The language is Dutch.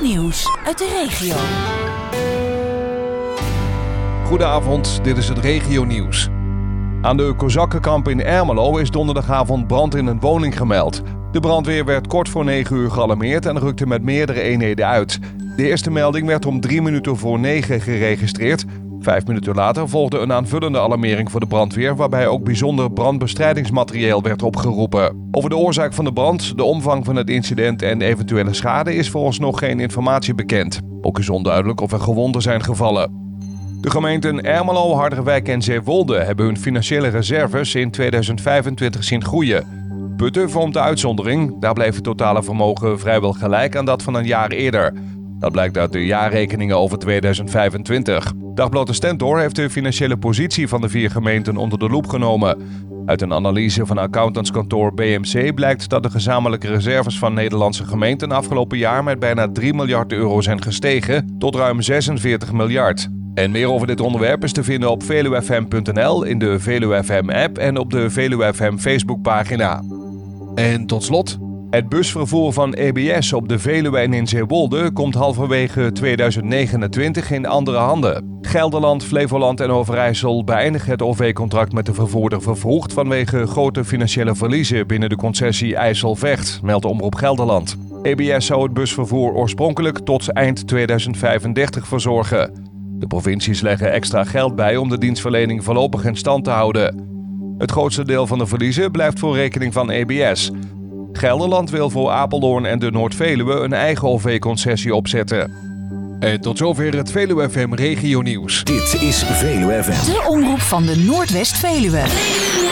nieuws uit de regio. Goedenavond, dit is het regionieuws. Aan de Kozakkenkamp in Ermelo is donderdagavond brand in een woning gemeld. De brandweer werd kort voor 9 uur gealarmeerd en rukte met meerdere eenheden uit. De eerste melding werd om 3 minuten voor 9 geregistreerd. 5 minuten later volgde een aanvullende alarmering voor de brandweer, waarbij ook bijzonder brandbestrijdingsmaterieel werd opgeroepen. Over de oorzaak van de brand, de omvang van het incident en de eventuele schade is vooralsnog geen informatie bekend. Ook is onduidelijk of er gewonden zijn gevallen. De gemeenten Ermelo, Harderwijk en Zeewolde hebben hun financiële reserves in 2025 zien groeien. Putten vormt de uitzondering, daar bleef het totale vermogen vrijwel gelijk aan dat van een jaar eerder. Dat blijkt uit de jaarrekeningen over 2025. Dagblad De Stentor heeft de financiële positie van de 4 gemeenten onder de loep genomen. Uit een analyse van accountantskantoor BMC blijkt dat de gezamenlijke reserves van Nederlandse gemeenten afgelopen jaar met bijna 3 miljard euro zijn gestegen tot ruim 46 miljard. En meer over dit onderwerp is te vinden op veluwefm.nl, in de Veluwe FM app en op de Veluwe FM Facebookpagina. En tot slot, het busvervoer van EBS op de Veluwe en in Zeewolde komt halverwege 2029 in andere handen. Gelderland, Flevoland en Overijssel beëindigen het OV-contract met de vervoerder vervroegd vanwege grote financiële verliezen binnen de concessie IJsselvecht, meldt Omroep Gelderland. EBS zou het busvervoer oorspronkelijk tot eind 2035 verzorgen. De provincies leggen extra geld bij om de dienstverlening voorlopig in stand te houden. Het grootste deel van de verliezen blijft voor rekening van EBS. Gelderland wil voor Apeldoorn en de Noord-Veluwe een eigen OV-concessie opzetten. En tot zover het Veluwe FM regionieuws. Dit is Veluwe FM. De omroep van de Noordwest-Veluwe.